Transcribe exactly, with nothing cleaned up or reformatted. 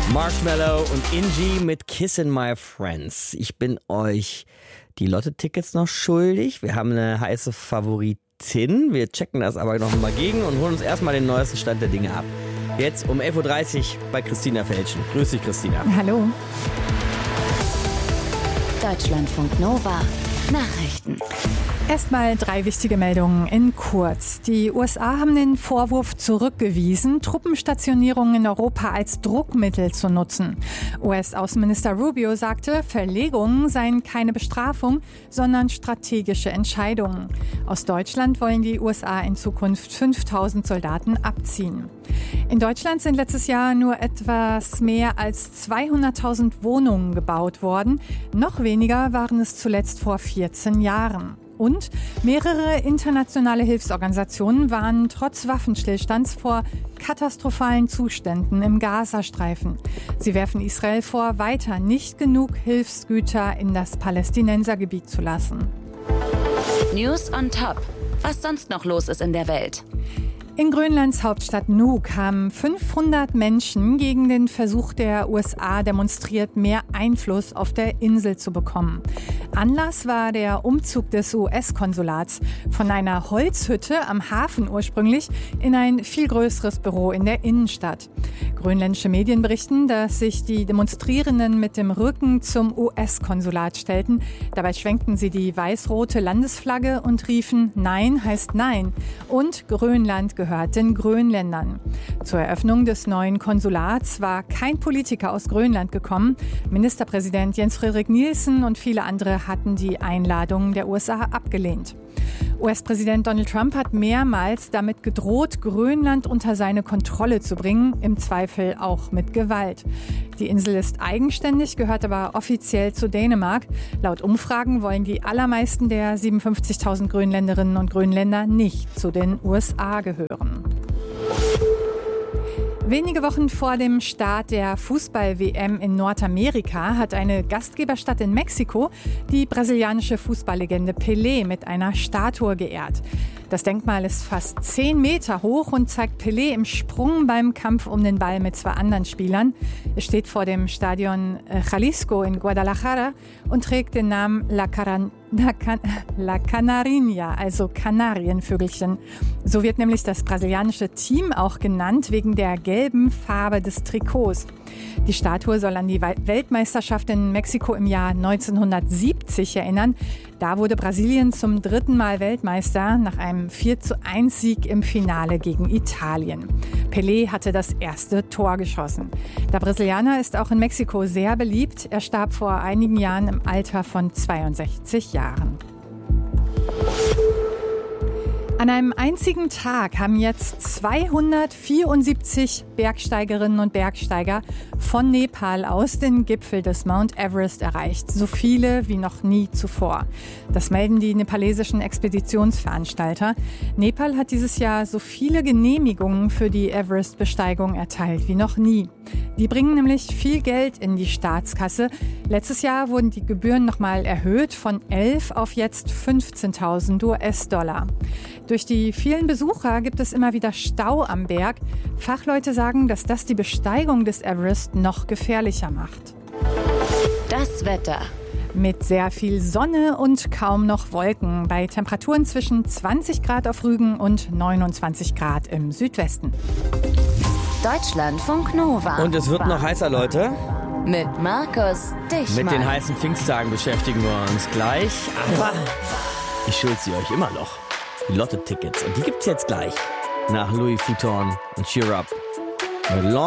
Marshmello und Ingi mit Kissin' My Friends. Ich bin euch die Lotte-Tickets noch schuldig. Wir haben eine heiße Favoritin. Wir checken das aber noch mal gegen und holen uns erstmal den neuesten Stand der Dinge ab. Jetzt um elf Uhr dreißig bei Christina Felschen. Grüß dich, Christina. Hallo. Deutschlandfunk Nova. Nachrichten. Erstmal drei wichtige Meldungen in kurz. Die U S A haben den Vorwurf zurückgewiesen, Truppenstationierungen in Europa als Druckmittel zu nutzen. U S-Außenminister Rubio sagte, Verlegungen seien keine Bestrafung, sondern strategische Entscheidungen. Aus Deutschland wollen die U S A in Zukunft fünftausend Soldaten abziehen. In Deutschland sind letztes Jahr nur etwas mehr als zweihunderttausend Wohnungen gebaut worden. Noch weniger waren es zuletzt vor vierzehn Jahren. Und mehrere internationale Hilfsorganisationen warnen trotz Waffenstillstands vor katastrophalen Zuständen im Gazastreifen. Sie werfen Israel vor, weiter nicht genug Hilfsgüter in das Palästinensergebiet zu lassen. News on Top. Was sonst noch los ist in der Welt. In Grönlands Hauptstadt Nuuk haben fünfhundert Menschen gegen den Versuch der U S A demonstriert, mehr Einfluss auf der Insel zu bekommen. Anlass war der Umzug des U S-Konsulats von einer Holzhütte am Hafen ursprünglich in ein viel größeres Büro in der Innenstadt. Grönländische Medien berichten, dass sich die Demonstrierenden mit dem Rücken zum U S-Konsulat stellten. Dabei schwenkten sie die weiß-rote Landesflagge und riefen, Nein heißt Nein und Grönland gehört den Grönländern. Zur Eröffnung des neuen Konsulats war kein Politiker aus Grönland gekommen. Ministerpräsident Jens Frederik Nielsen und viele andere hatten die Einladung der U S A abgelehnt. U S-Präsident Donald Trump hat mehrmals damit gedroht, Grönland unter seine Kontrolle zu bringen, im Zweifel auch mit Gewalt. Die Insel ist eigenständig, gehört aber offiziell zu Dänemark. Laut Umfragen wollen die allermeisten der siebenundfünfzigtausend Grönländerinnen und Grönländer nicht zu den U S A gehören. Wenige Wochen vor dem Start der Fußball-W M in Nordamerika hat eine Gastgeberstadt in Mexiko die brasilianische Fußballlegende Pelé mit einer Statue geehrt. Das Denkmal ist fast zehn Meter hoch und zeigt Pelé im Sprung beim Kampf um den Ball mit zwei anderen Spielern. Es steht vor dem Stadion Jalisco in Guadalajara und trägt den Namen La, Caran- La, Can- La Canarinha, also Kanarienvögelchen. So wird nämlich das brasilianische Team auch genannt, wegen der gelben Farbe des Trikots. Die Statue soll an die Weltmeisterschaft in Mexiko im Jahr neunzehnhundertsiebzig erinnern. Da wurde Brasilien zum dritten Mal Weltmeister nach einem vier zu eins Sieg im Finale gegen Italien. Pelé hatte das erste Tor geschossen. Der Brasilianer ist auch in Mexiko sehr beliebt. Er starb vor einigen Jahren im Alter von zweiundsechzig Jahren. An einem einzigen Tag haben jetzt zweihundertvierundsiebzig Bergsteigerinnen und Bergsteiger von Nepal aus den Gipfel des Mount Everest erreicht. So viele wie noch nie zuvor. Das melden die nepalesischen Expeditionsveranstalter. Nepal hat dieses Jahr so viele Genehmigungen für die Everest-Besteigung erteilt wie noch nie. Die bringen nämlich viel Geld in die Staatskasse. Letztes Jahr wurden die Gebühren nochmal erhöht von elf auf jetzt fünfzehntausend U S-Dollar. Durch die vielen Besucher gibt es immer wieder Stau am Berg. Fachleute sagen, dass das die Besteigung des Everest noch gefährlicher macht. Das Wetter. Mit sehr viel Sonne und kaum noch Wolken. Bei Temperaturen zwischen zwanzig Grad auf Rügen und neunundzwanzig Grad im Südwesten. Deutschlandfunk Nova. Und es wird noch heißer, Leute. Mit Markus Dichmann. Mit den heißen Pfingsttagen beschäftigen wir uns gleich. Aber ich schuld sie euch immer noch. Die Lotte-Tickets. Und die gibt's jetzt gleich. Nach Louis Vuitton und Cheer Up.